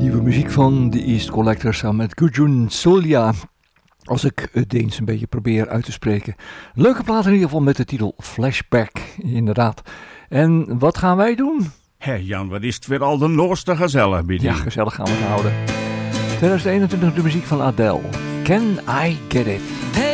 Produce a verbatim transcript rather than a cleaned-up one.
Nieuwe muziek van The East Collectors samen met Gudrun Solja. Als ik het Deens een beetje probeer uit te spreken. Leuke plaat in ieder geval met de titel Flashback, inderdaad. En wat gaan wij doen? Hé hey Jan, wat is het weer al de nooiste gezellig bij die? Ja, gezellig gaan we het houden. twintig eenentwintig de muziek van Adele. Can I Get It?